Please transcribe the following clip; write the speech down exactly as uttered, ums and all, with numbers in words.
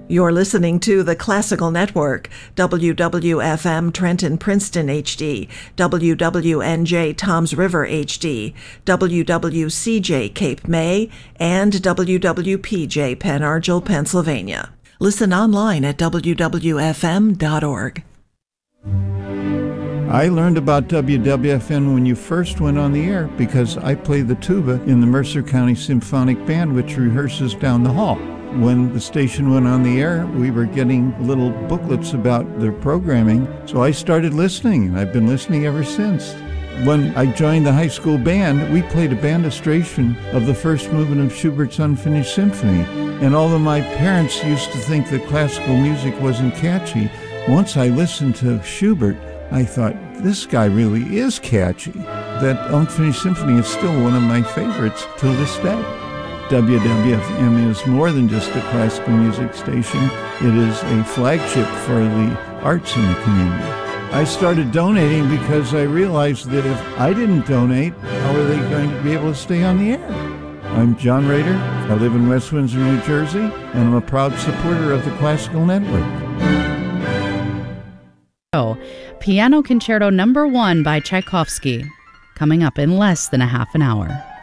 You're listening to the Classical Network, W W F M Trenton Princeton H D, W W N J Toms River H D, W W C J Cape May, and W W P J Pen Argyl, Pennsylvania. Listen online at w w f m dot org. I learned about W W F N when you first went on the air because I play the tuba in the Mercer County Symphonic Band, which rehearses down the hall. When the station went on the air, we were getting little booklets about their programming, so I started listening, and I've been listening ever since. When I joined the high school band, we played a bandistration of the first movement of Schubert's Unfinished Symphony, and although my parents used to think that classical music wasn't catchy, once I listened to Schubert, I thought, this guy really is catchy. That Unfinished Symphony is still one of my favorites till this day. W W F M is more than just a classical music station. It is a flagship for the arts in the community. I started donating because I realized that if I didn't donate, how are they going to be able to stay on the air? I'm John Rader. I live in West Windsor, New Jersey, and I'm a proud supporter of the Classical Network. Oh, Piano Concerto Number One by Tchaikovsky, coming up in less than a half an hour.